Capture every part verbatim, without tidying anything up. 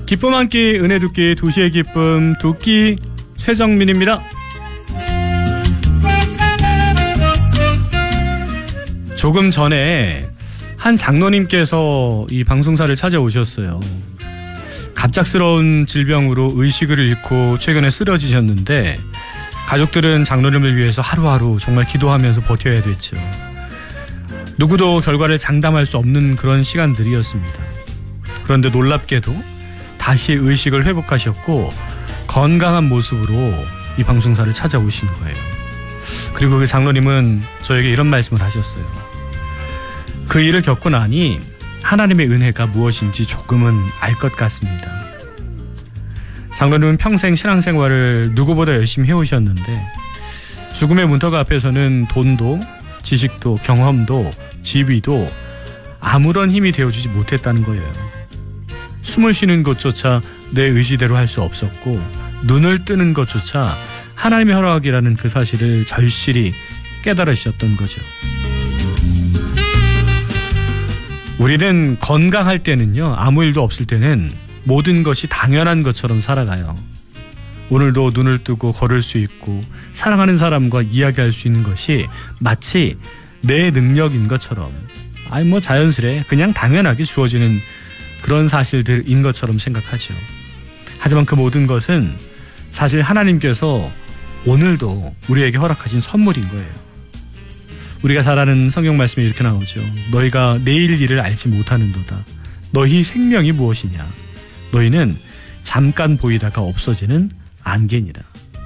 기쁨 한 끼, 은혜 두 끼, 두 시의 기쁨, 두 끼 최정민입니다. 조금 전에 한 장로님께서 이 방송사를 찾아오셨어요. 갑작스러운 질병으로 의식을 잃고 최근에 쓰러지셨는데 가족들은 장로님을 위해서 하루하루 정말 기도하면서 버텨야 됐죠. 누구도 결과를 장담할 수 없는 그런 시간들이었습니다. 그런데 놀랍게도 다시 의식을 회복하셨고 건강한 모습으로 이 방송사를 찾아오신 거예요. 그리고 그 장로님은 저에게 이런 말씀을 하셨어요. 그 일을 겪고 나니 하나님의 은혜가 무엇인지 조금은 알 것 같습니다. 장로님은 평생 신앙생활을 누구보다 열심히 해오셨는데 죽음의 문턱 앞에서는 돈도 지식도 경험도 지위도 아무런 힘이 되어주지 못했다는 거예요. 숨을 쉬는 것조차 내 의지대로 할 수 없었고 눈을 뜨는 것조차 하나님의 허락이라는 그 사실을 절실히 깨달으셨던 거죠. 우리는 건강할 때는요, 아무 일도 없을 때는 모든 것이 당연한 것처럼 살아가요. 오늘도 눈을 뜨고 걸을 수 있고 사랑하는 사람과 이야기할 수 있는 것이 마치 내 능력인 것처럼, 아니 뭐 자연스레 그냥 당연하게 주어지는 그런 사실들인 것처럼 생각하죠. 하지만 그 모든 것은 사실 하나님께서 오늘도 우리에게 허락하신 선물인 거예요. 우리가 잘 아는 성경 말씀에 이렇게 나오죠. 너희가 내일 일을 알지 못하는도다. 너희 생명이 무엇이냐. 너희는 잠깐 보이다가 없어지는 안개니라.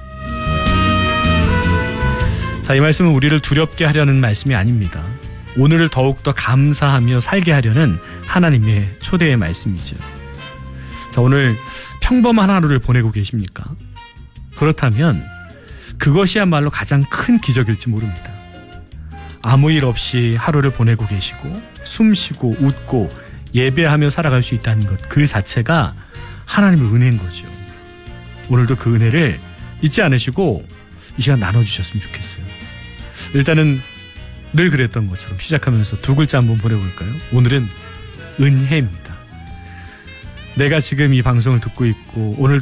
자, 이 말씀은 우리를 두렵게 하려는 말씀이 아닙니다. 오늘을 더욱더 감사하며 살게 하려는 하나님의 초대의 말씀이죠. 자, 오늘 평범한 하루를 보내고 계십니까? 그렇다면 그것이야말로 가장 큰 기적일지 모릅니다. 아무 일 없이 하루를 보내고 계시고 숨쉬고 웃고 예배하며 살아갈 수 있다는 것, 그 자체가 하나님의 은혜인 거죠. 오늘도 그 은혜를 잊지 않으시고 이 시간 나눠주셨으면 좋겠어요. 일단은 늘 그랬던 것처럼 시작하면서 두 글자 한번 보내볼까요? 오늘은 은혜입니다. 내가 지금 이 방송을 듣고 있고 오늘